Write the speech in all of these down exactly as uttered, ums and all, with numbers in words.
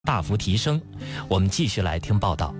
大幅提升。我们继续来听报道。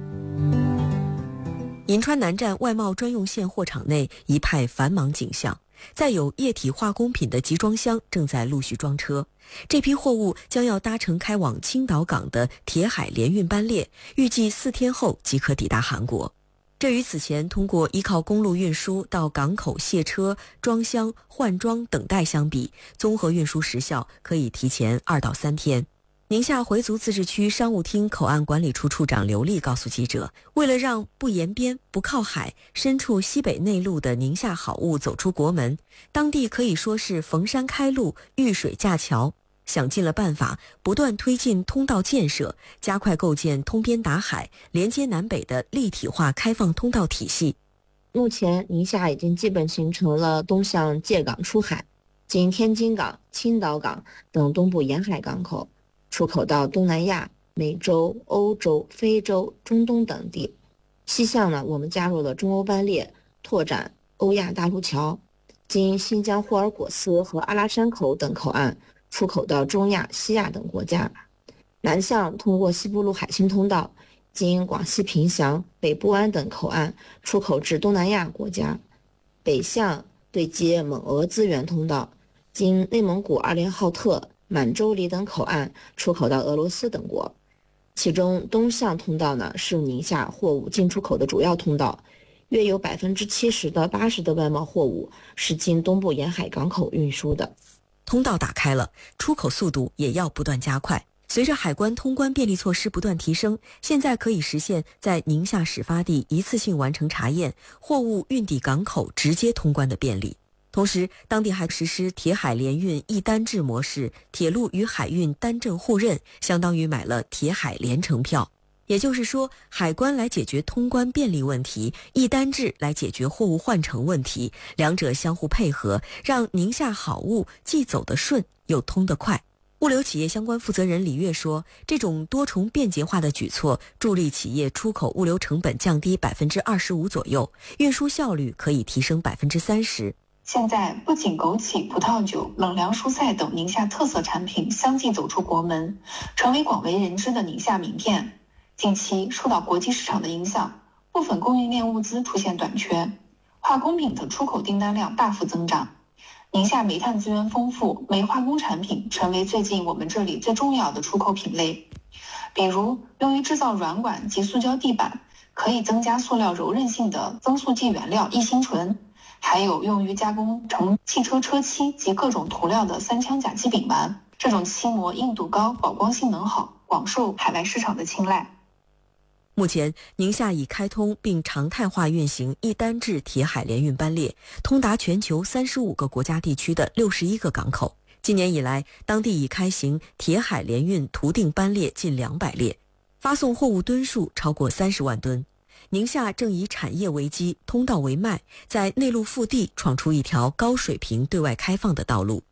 银川南站外贸专用线货场内一派繁忙景象，载有液体化工品的集装箱正在陆续装车。这批货物将要搭乘开往青岛港的铁海联运班列，预计四天后即可抵达韩国。这与此前通过依靠公路运输到港口卸车、装箱、换装等待相比，综合运输时效可以提前二到三天。宁夏回族自治区商务厅口岸管理处处长刘丽告诉记者，为了让不沿边、不靠海、身处西北内陆的宁夏好物走出国门，当地可以说是逢山开路、遇水架桥，想尽了办法，不断推进通道建设，加快构建通边达海、连接南北的立体化开放通道体系。 目前，宁夏已经基本形成了东向界港出海，经天津港、青岛港等东部沿海港口，出口到东南亚、美洲、欧洲、非洲、中东等地。西向呢，我们加入了中欧班列，拓展欧亚大陆桥，经新疆霍尔果斯和阿拉山口等口岸出口到中亚、西亚等国家。南向通过西部陆海青通道，经广西凭祥、北部湾等口岸出口至东南亚国家。北向对接蒙俄资源通道，经内蒙古二连浩特、满洲里等口岸出口到俄罗斯等国。其中东向通道呢，是宁夏货物进出口的主要通道，约有百分之七十到八十的外贸货物是经东部沿海港口运输的。 通道打开了，出口速度也要不断加快。随着海关通关便利措施不断提升，现在可以实现在宁夏始发地一次性完成查验，货物运抵港口直接通关的便利。同时，当地还实施铁海联运一单制模式，铁路与海运单证互认，相当于买了铁海联程票。也就是说，海关来解决通关便利问题，一单制来解决货物换乘问题，两者相互配合，让宁夏好物既走得顺又通得快。物流企业相关负责人李月说，这种多重便捷化的举措助力企业出口物流成本降低百分之二十五左右，运输效率可以提升百分之三十。 现在不仅枸杞、葡萄酒、冷凉蔬菜等宁夏特色产品相继走出国门，成为广为人知的宁夏名片。近期受到国际市场的影响，部分供应链物资出现短缺，化工品的出口订单量大幅增长。宁夏煤炭资源丰富，煤化工产品成为最近我们这里最重要的出口品类。比如用于制造软管及塑胶地板，可以增加塑料柔韧性的增塑剂原料异辛醇，还有用于加工成汽车车漆及各种涂料的三羟甲基丙烷，这种漆膜硬度高，保光性能好，广受海外市场的青睐。 目前，宁夏已开通并常态化运行一单制铁海联运班列，通达全球三十五个国家地区的六十一个港口。今年以来，当地已开行铁海联运图定班列近两百列，发送货物吨数超过三十万吨。宁夏正以产业为基，通道为脉，在内陆腹地闯出一条高水平对外开放的道路。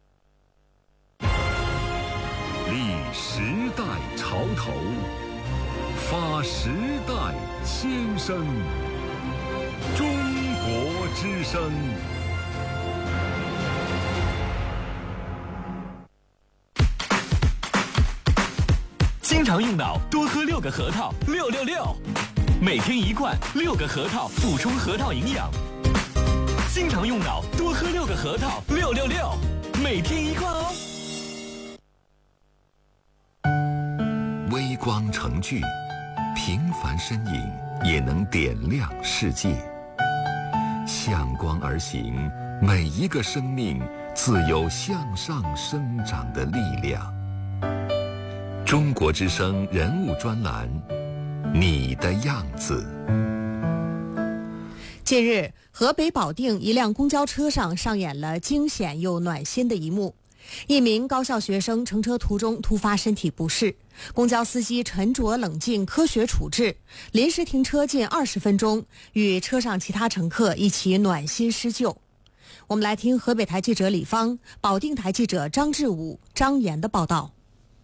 立时代潮头，发时代先声，中国之声。 经常用脑，多喝六个核桃，六六六。每天一罐，六个核桃，补充核桃营养。经常用脑，多喝六个核桃，六六六。每天一罐哦。 微光成炬，平凡身影也能点亮世界。向光而行，每一个生命自有向上生长的力量。中国之声人物专栏，你的样子。 近日，河北保定一辆公交车上上演了惊险又暖心的一幕。一名高校学生乘车途中突发身体不适，公交司机沉着冷静科学处置，临时停车近二十分钟，与车上其他乘客一起暖心施救。我们来听河北台记者李芳、保定台记者张志武、张岩的报道。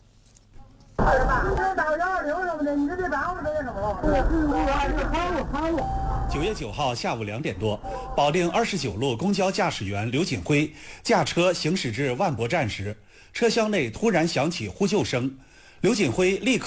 九月九号下午两点多，保定二十九路公交驾驶员刘锦辉驾车行驶至万博站时，车厢内突然响起呼救声， 刘锦辉立刻